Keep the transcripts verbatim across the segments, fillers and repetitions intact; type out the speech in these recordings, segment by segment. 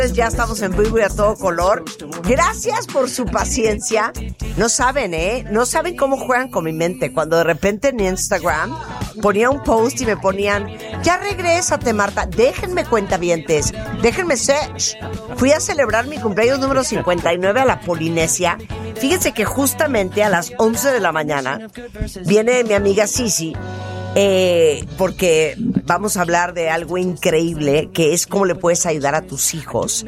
Ya estamos en vivo y a todo color. Gracias por su paciencia. No saben, ¿eh? No saben cómo juegan con mi mente. Cuando de repente en Instagram ponía un post y me ponían, ya regrésate, Marta. Déjenme cuentavientes. Déjenme ser. Fui a celebrar mi cumpleaños número cincuenta y nueve a la Polinesia. Fíjense que justamente a las once de la mañana viene mi amiga Sisi. Eh, porque vamos a hablar de algo increíble, que es cómo le puedes ayudar a tus hijos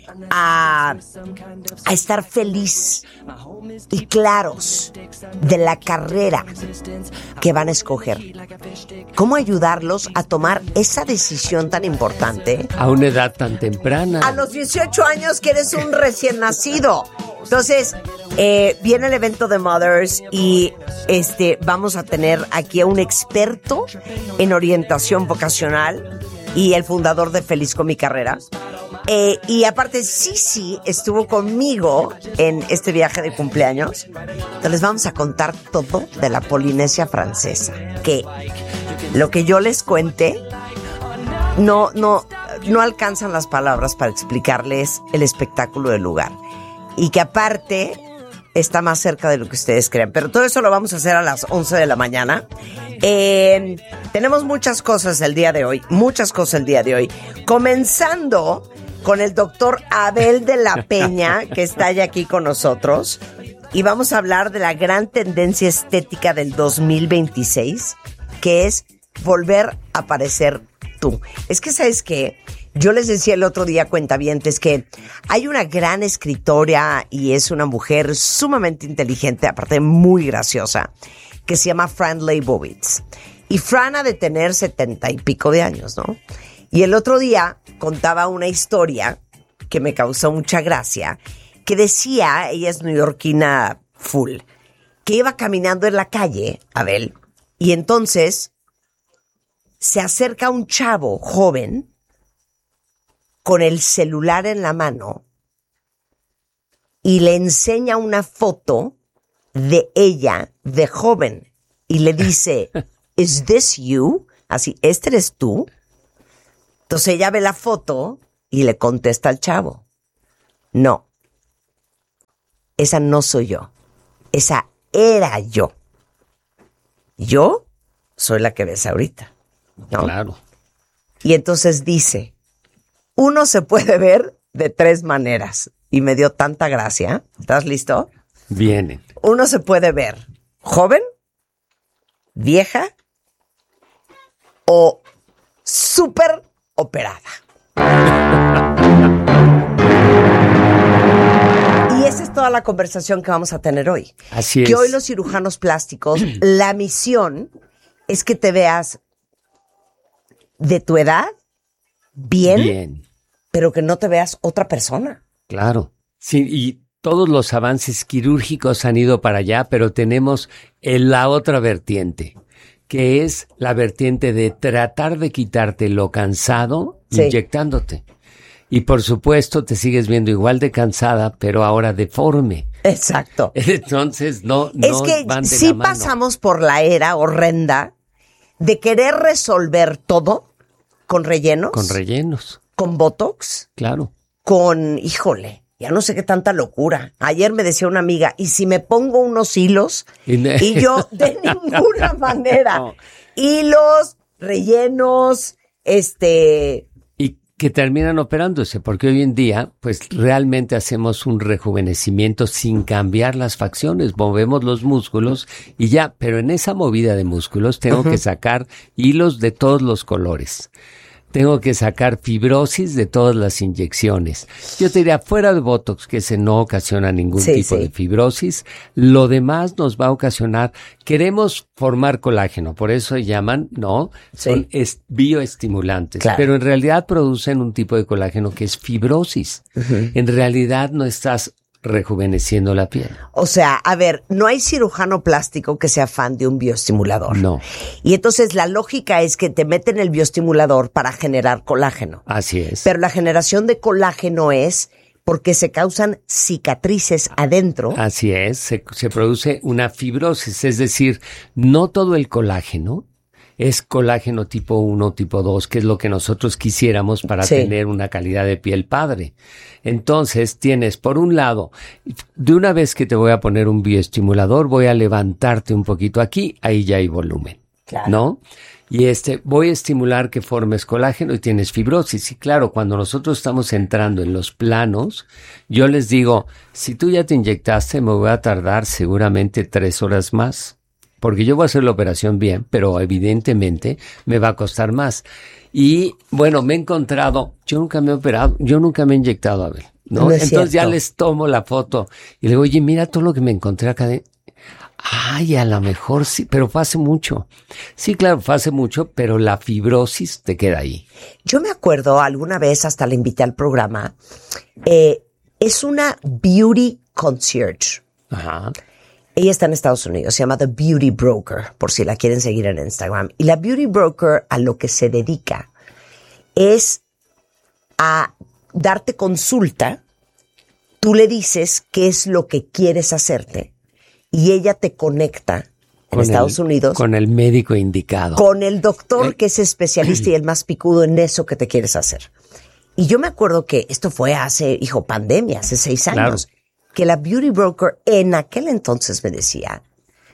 a, a estar feliz y claros de la carrera que van a escoger. Cómo ayudarlos a tomar esa decisión tan importante a una edad tan temprana. A los dieciocho años que eres un recién nacido. Entonces, eh, viene el evento de Mothers y este vamos a tener aquí a un experto en orientación vocacional y el fundador de Feliz con mi carrera. Eh, y aparte, Sisi estuvo conmigo en este viaje de cumpleaños. Entonces, les vamos a contar todo de la Polinesia francesa. Que lo que yo les cuente no, no, no alcanzan las palabras para explicarles el espectáculo del lugar. Y que aparte está más cerca de lo que ustedes creen. Pero todo eso lo vamos a hacer a las once de la mañana. Eh, tenemos muchas cosas el día de hoy, muchas cosas el día de hoy. Comenzando con el doctor Abel de la Peña, que está ya aquí con nosotros. Y vamos a hablar de la gran tendencia estética del dos mil veintiséis, que es volver a parecer tú. Es que, ¿sabes qué? Yo les decía el otro día, cuentavientes, que hay una gran escritora y es una mujer sumamente inteligente, aparte muy graciosa, que se llama Fran Lebowitz. Y Fran ha de tener setenta y pico de años, ¿no? Y el otro día contaba una historia que me causó mucha gracia, que decía, ella es neoyorquina full, que iba caminando en la calle, Abel, y entonces se acerca un chavo joven con el celular en la mano y le enseña una foto de ella de joven y le dice, ¿Is this you? Así, ¿este eres tú? Entonces ella ve la foto y le contesta al chavo, no, esa no soy yo, esa era yo. Yo soy la que ves ahorita, ¿no? Claro. Y entonces dice, uno se puede ver de tres maneras. Y me dio tanta gracia. ¿Estás listo? Vienen. Uno se puede ver joven, vieja o súper operada. Y esa es toda la conversación que vamos a tener hoy. Así es. Que hoy los cirujanos plásticos, la misión es que te veas de tu edad, bien, Bien, pero que no te veas otra persona. claro. Sí, y todos los avances quirúrgicos han ido para allá, pero tenemos el- la otra vertiente, que es la vertiente de tratar de quitarte lo cansado Sí. inyectándote. Y por supuesto te sigues viendo igual de cansada, pero ahora deforme. Exacto. Entonces no, Es no que van de sí la mano. pasamos por la era horrenda de querer resolver todo con rellenos, Con rellenos, con botox, claro. con, híjole, ya no sé qué tanta locura. Ayer me decía una amiga, ¿y si me pongo unos hilos? Y ne- Y yo, de ninguna manera. No. Hilos, rellenos, este... Y que terminan operándose, porque hoy en día, pues realmente hacemos un rejuvenecimiento sin cambiar las facciones, movemos los músculos y ya, pero en esa movida de músculos tengo uh-huh. que sacar hilos de todos los colores. Tengo que sacar fibrosis de todas las inyecciones. Yo te diría, fuera de Botox, que ese no ocasiona ningún sí, tipo sí. de fibrosis, lo demás nos va a ocasionar. Queremos formar colágeno, por eso llaman, ¿no? Sí. Son est- bioestimulantes, Claro. pero en realidad producen un tipo de colágeno que es fibrosis. Uh-huh. En realidad no estás rejuveneciendo la piel. O sea, a ver, no hay cirujano plástico que sea fan de un bioestimulador. No. Y entonces la lógica es que te meten el bioestimulador para generar colágeno. Así es. Pero la generación de colágeno es porque se causan cicatrices adentro. Así es, se, se produce una fibrosis, es decir, no todo el colágeno es colágeno tipo uno, tipo dos, que es lo que nosotros quisiéramos para sí. tener una calidad de piel padre. Entonces tienes, por un lado, de una vez que te voy a poner un bioestimulador, voy a levantarte un poquito aquí, ahí ya hay volumen, claro. ¿no? Y este, voy a estimular que formes colágeno y tienes fibrosis. Y claro, cuando nosotros estamos entrando en los planos, yo les digo, si tú ya te inyectaste, me voy a tardar seguramente tres horas más. Porque yo voy a hacer la operación bien, pero evidentemente me va a costar más. Y bueno, me he encontrado, yo nunca me he operado, yo nunca me he inyectado, a ver, ¿no? no es Entonces cierto. Ya les tomo la foto y le digo, oye, mira todo lo que me encontré acá de... Ay, a lo mejor sí, pero fue hace mucho. Sí, claro, fue hace mucho, pero la fibrosis te queda ahí. Yo me acuerdo, alguna vez hasta la invité al programa, eh, es una beauty concierge. Ajá. Ella está en Estados Unidos, se llama The Beauty Broker, por si la quieren seguir en Instagram. Y la Beauty Broker a lo que se dedica es a darte consulta, tú le dices qué es lo que quieres hacerte y ella te conecta en con Estados el, Unidos. Con el médico indicado. Con el doctor eh. que es especialista y el más picudo en eso que te quieres hacer. Y yo me acuerdo que esto fue hace, hijo, pandemia, hace seis años. Claro. Que la Beauty Broker en aquel entonces me decía,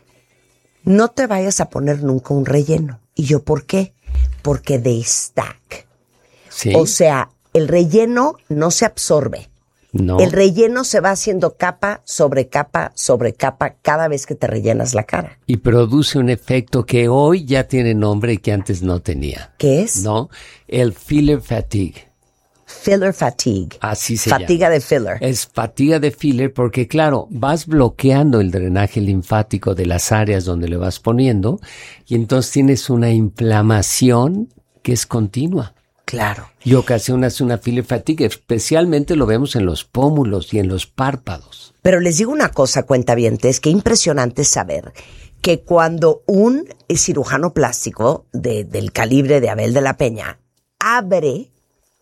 no te vayas a poner nunca un relleno. Y yo, ¿por qué? Porque they stack. ¿Sí? O sea, el relleno no se absorbe. No. El relleno se va haciendo capa sobre capa sobre capa cada vez que te rellenas la cara. Y produce un efecto que hoy ya tiene nombre y que antes no tenía. ¿Qué es? ¿No? El filler fatigue. Filler fatigue. Así se Fatiga llama. de filler. Es fatiga de filler porque, claro, vas bloqueando el drenaje linfático de las áreas donde le vas poniendo y entonces tienes una inflamación que es continua. Claro. Y ocasionas una filler fatigue. Especialmente lo vemos en los pómulos y en los párpados. Pero les digo una cosa, cuentavientes, que impresionante saber que cuando un cirujano plástico de, del calibre de Abel de la Peña abre...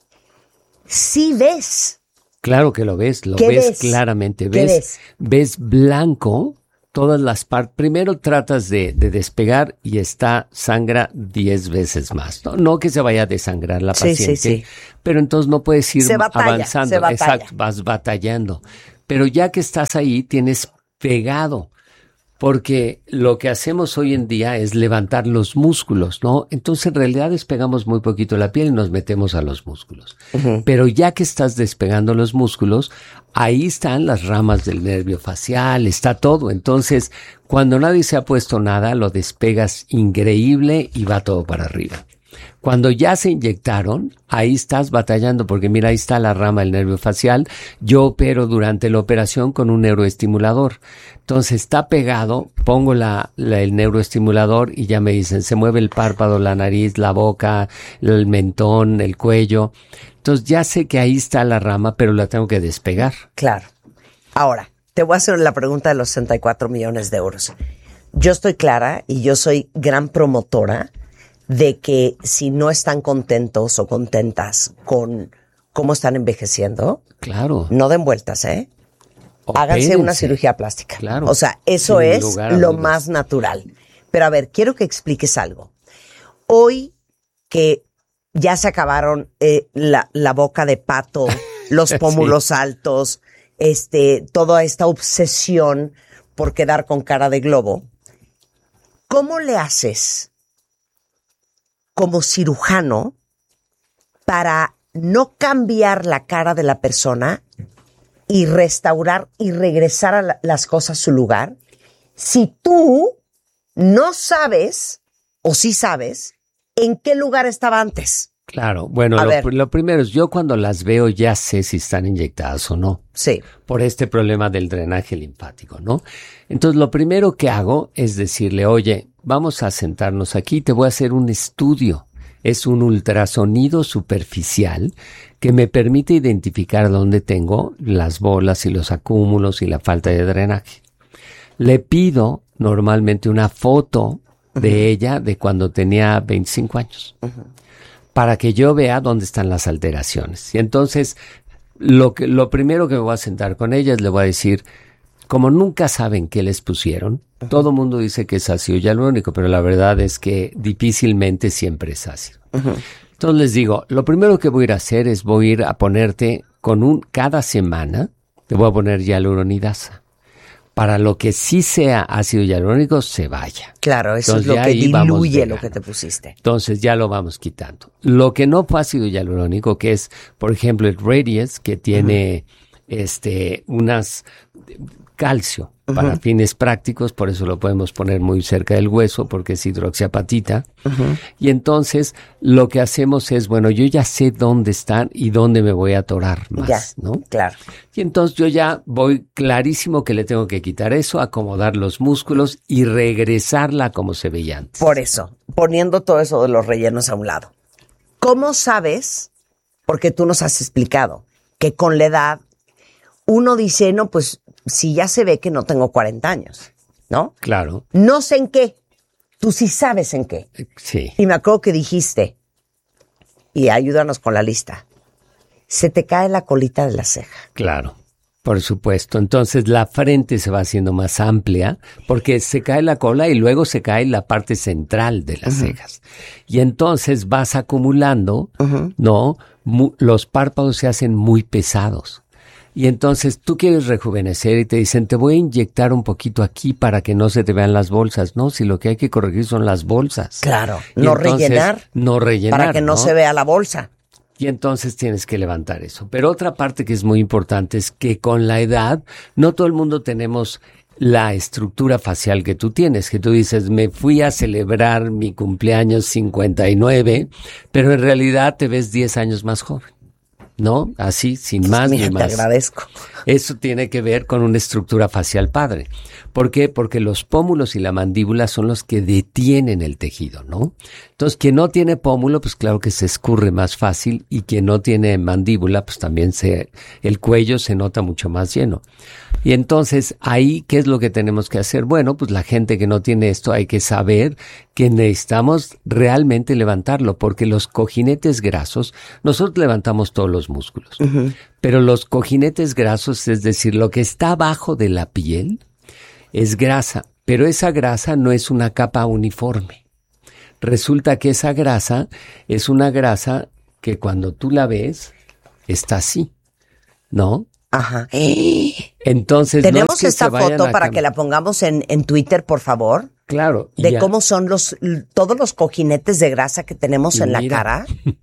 Sí ves. Claro que lo ves, lo ¿Qué ves, ves claramente. ¿Qué ves, ves? ves blanco todas las partes. Primero tratas de, de despegar y está sangra diez veces más. No, no que se vaya a desangrar la sí, paciente, sí, sí. pero entonces no puedes ir se batalla, avanzando. Se batalla. Exacto, vas batallando. Pero ya que estás ahí, tienes pegado. Porque lo que hacemos hoy en día es levantar los músculos, ¿no? Entonces, en realidad, despegamos muy poquito la piel y nos metemos a los músculos. Uh-huh. Pero ya que estás despegando los músculos, ahí están las ramas del nervio facial, está todo. Entonces, cuando nadie se ha puesto nada, lo despegas increíble y va todo para arriba. Cuando ya se inyectaron, ahí estás batallando porque mira, ahí está la rama del nervio facial. Yo opero durante la operación con un neuroestimulador. Entonces está pegado, pongo la, la, el neuroestimulador y ya me dicen, se mueve el párpado, la nariz, la boca, el mentón, el cuello. Entonces ya sé que ahí está la rama, pero la tengo que despegar. Claro. Ahora, te voy a hacer la pregunta de los sesenta y cuatro millones de euros. Yo estoy clara y yo soy gran promotora de que si no están contentos o contentas con cómo están envejeciendo, claro, no den vueltas, ¿eh? Opérense. Háganse una cirugía plástica. Claro. O sea, eso Sin es lo más natural. Pero a ver, quiero que expliques algo. Hoy que ya se acabaron eh, la, la boca de pato, los pómulos sí. altos, este, toda esta obsesión por quedar con cara de globo, ¿cómo le haces como cirujano para no cambiar la cara de la persona y restaurar y regresar a la, las cosas a su lugar si tú no sabes o sí sabes en qué lugar estaba antes? Claro, bueno, lo, lo primero es yo cuando las veo ya sé si están inyectadas o no. Sí. Por este problema del drenaje linfático, ¿no? Entonces lo primero que hago es decirle, oye, vamos a sentarnos aquí, te voy a hacer un estudio. Es un ultrasonido superficial que me permite identificar dónde tengo las bolas y los acúmulos y la falta de drenaje. Le pido normalmente una foto de uh-huh. ella de cuando tenía veinticinco años. Uh-huh. Para que yo vea dónde están las alteraciones. Y entonces, lo que lo primero que me voy a sentar con ella es le voy a decir, como nunca saben qué les pusieron, uh-huh. todo el mundo dice que es ácido hialurónico, pero la verdad es que difícilmente siempre es ácido. Uh-huh. Entonces les digo, lo primero que voy a ir a hacer es voy a ir a ponerte con un, cada semana, te voy a poner hialuronidasa. Para lo que sí sea ácido hialurónico, se vaya. Claro, eso Entonces, es lo que diluye lo que te pusiste. Entonces ya lo vamos quitando. Lo que no fue ácido hialurónico, que es, por ejemplo, el Radiance, que tiene uh-huh. este unas calcio uh-huh. para fines prácticos, por eso lo podemos poner muy cerca del hueso, porque es hidroxiapatita. Uh-huh. Y entonces lo que hacemos es, bueno, yo ya sé dónde están y dónde me voy a atorar más, ya, ¿no? Claro. Y entonces yo ya voy clarísimo que le tengo que quitar eso, acomodar los músculos y regresarla como se veía antes. Por eso, poniendo todo eso de los rellenos a un lado. ¿Cómo sabes? Porque tú nos has explicado que con la edad uno dice, no, pues si ya se ve que no tengo cuarenta años, ¿no? Claro. No sé en qué. Tú sí sabes en qué. Sí. Y me acuerdo que dijiste, y ayúdanos con la lista, se te cae la colita de la ceja. Claro, por supuesto. Entonces la frente se va haciendo más amplia porque se cae la cola y luego se cae la parte central de las uh-huh. cejas. Y entonces vas acumulando, uh-huh. ¿no? Mu- los párpados se hacen muy pesados. Y entonces tú quieres rejuvenecer y te dicen, te voy a inyectar un poquito aquí para que no se te vean las bolsas. No, si lo que hay que corregir son las bolsas. Claro, y no rellenar. No rellenar. Para que no, ¿no? se vea la bolsa. Y entonces tienes que levantar eso. Pero otra parte que es muy importante es que con la edad, no todo el mundo tenemos la estructura facial que tú tienes, que tú dices, me fui a celebrar mi cumpleaños cincuenta y nueve, pero en realidad te ves diez años más joven. ¿No? Así, sin más Mira, ni más. Te agradezco. Eso tiene que ver con una estructura facial padre. ¿Por qué? Porque los pómulos y la mandíbula son los que detienen el tejido, ¿no? Entonces, quien no tiene pómulo, pues claro que se escurre más fácil, y quien no tiene mandíbula, pues también se, el cuello se nota mucho más lleno. Y entonces, ahí, ¿qué es lo que tenemos que hacer? Bueno, pues la gente que no tiene esto, hay que saber que necesitamos realmente levantarlo, porque los cojinetes grasos, nosotros levantamos todos los músculos, uh-huh. pero los cojinetes grasos, es decir, lo que está abajo de la piel, es grasa, pero esa grasa no es una capa uniforme. Resulta que esa grasa es una grasa que cuando tú la ves, está así, ¿no? Ajá. Entonces, tenemos no es que esta foto para cam- que la pongamos en, en Twitter, por favor. Claro. De ya. cómo son los todos los cojinetes de grasa que tenemos en Mira. la cara.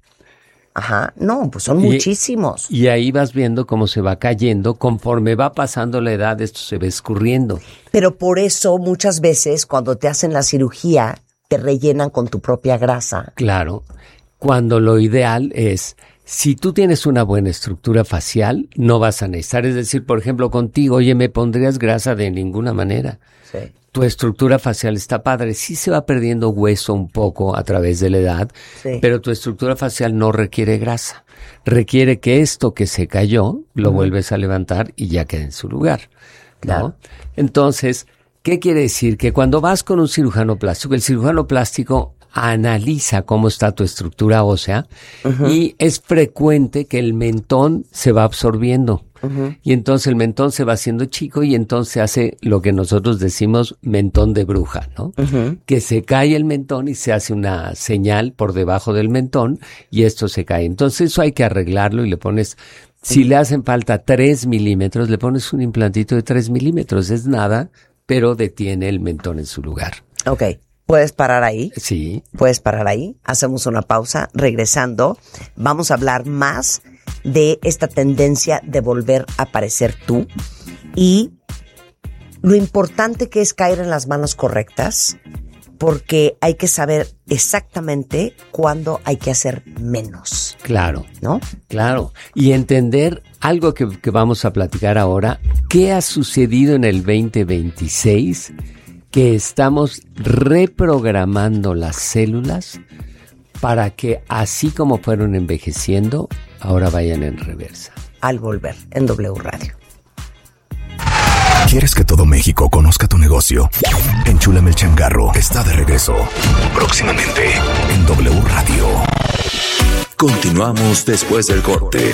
Ajá. No, pues son y, muchísimos. Y ahí vas viendo cómo se va cayendo. Conforme va pasando la edad, esto se va escurriendo. Pero por eso muchas veces cuando te hacen la cirugía, te rellenan con tu propia grasa. Claro. Cuando lo ideal es, si tú tienes una buena estructura facial, no vas a necesitar. Es decir, por ejemplo, contigo, oye, ¿me pondrías grasa? De ninguna manera. Sí. Tu estructura facial está padre. Sí se va perdiendo hueso un poco a través de la edad, sí. pero tu estructura facial no requiere grasa. Requiere que esto que se cayó, lo uh-huh. vuelves a levantar y ya queda en su lugar, ¿no? Claro. Entonces, ¿qué quiere decir? Que cuando vas con un cirujano plástico, el cirujano plástico analiza cómo está tu estructura ósea uh-huh. y es frecuente que el mentón se va absorbiendo. Uh-huh. Y entonces el mentón se va haciendo chico y entonces hace lo que nosotros decimos mentón de bruja, ¿no? Uh-huh. Que se cae el mentón y se hace una señal por debajo del mentón y esto se cae. Entonces eso hay que arreglarlo y le pones, si uh-huh. le hacen falta tres milímetros, le pones un implantito de tres milímetros. Es nada, pero detiene el mentón en su lugar. Ok. ¿Puedes parar ahí? Sí. ¿Puedes parar ahí? Hacemos una pausa. Regresando, vamos a hablar más de esta tendencia de volver a parecer tú y lo importante que es caer en las manos correctas, porque hay que saber exactamente cuándo hay que hacer menos. Claro. ¿No? Claro. Y entender algo que, que vamos a platicar ahora. ¿Qué ha sucedido en el veinte veintiséis? Que estamos reprogramando las células para que así como fueron envejeciendo, ahora vayan en reversa. Al volver en W Radio. ¿Quieres que todo México conozca tu negocio? Enchúlame el changarro está de regreso. Próximamente en W Radio. Continuamos después del corte.